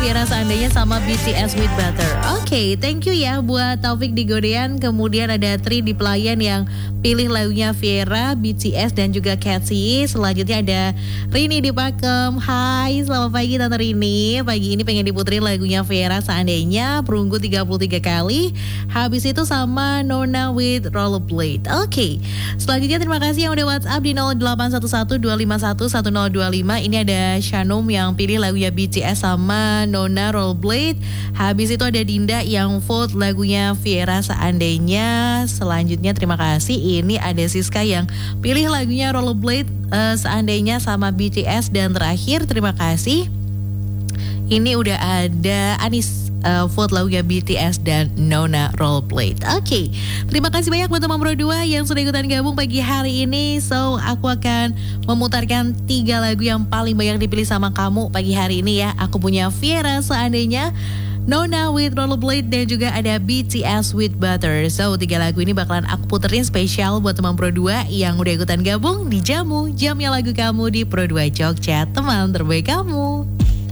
Viera seandainya sama BTS with Butter. Oke, thank you ya buat Taufik di Godean. Kemudian ada Tri di Pelayan yang pilih lagunya Viera, BTS dan juga Cathy. Selanjutnya ada Rini di Pakem. Hai, selamat pagi Tante Rini. Pagi ini pengen diputerin lagunya Viera seandainya, perunggu 33 kali. Habis itu sama Nona with Rollerblade. Oke, selanjutnya terima kasih yang udah WhatsApp di 0811-251-1025. Ini ada Shanum yang pilih lagunya BTS sama Nona Rollerblade. Habis itu ada Dinda yang vote lagunya Viera seandainya. Selanjutnya terima kasih. Ini ada Siska yang pilih lagunya Rollerblade seandainya sama BTS. Dan terakhir terima kasih. Ini udah ada Anis vote lagunya BTS dan Nona Rollerblade. Oke, terima kasih banyak buat teman Pro 2 yang sudah ikutan gabung pagi hari ini. So, aku akan memutarkan 3 lagu yang paling banyak dipilih sama kamu pagi hari ini ya. Aku punya Viera seandainya, Nona with Rollerblade, dan juga ada BTS with Butter. So, 3 lagu ini bakalan aku puterin spesial buat teman Pro 2 yang udah ikutan gabung di Jamu, jamnya lagu kamu di Pro 2 Jogja, teman terbaik kamu.